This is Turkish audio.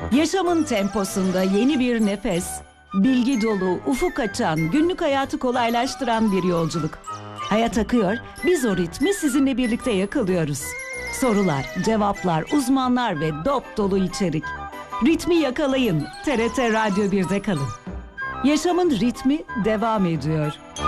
Yaşamın temposunda yeni bir nefes, bilgi dolu, ufuk açan, günlük hayatı kolaylaştıran bir yolculuk. Hayat akıyor, biz o ritmi sizinle birlikte yakalıyoruz. Sorular, cevaplar, uzmanlar ve dop dolu içerik. Ritmi yakalayın, TRT Radyo 1'de kalın. Yaşamın ritmi devam ediyor.